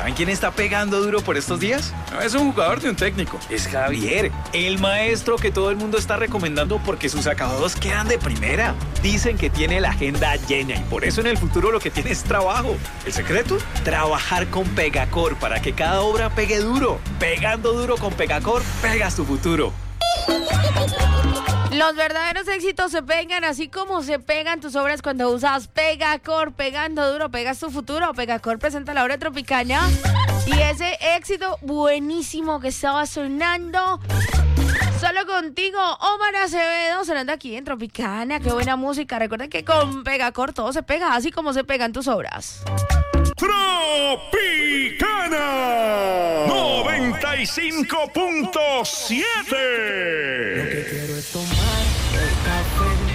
¿Saben quién está pegando duro por estos días? No es un jugador ni un técnico, es Javier, el maestro que todo el mundo está recomendando porque sus acabados quedan de primera. Dicen que tiene la agenda llena y por eso en el futuro lo que tiene es trabajo. ¿El secreto? Trabajar con Pegacor para que cada obra pegue duro. Pegando duro con Pegacor, pegas tu futuro. Los verdaderos éxitos se pegan así como se pegan tus obras cuando usas Pegacor. Pegando duro, pegas tu futuro. Pegacor presenta la obra Tropicaña. Y ese éxito buenísimo que estaba sonando solo contigo, Omar Acevedo, sonando aquí en Tropicana. Qué buena música. Recuerden que con Pegacor todo se pega así como se pegan tus obras. Tropicana 95.7. Lo que quiero es tomar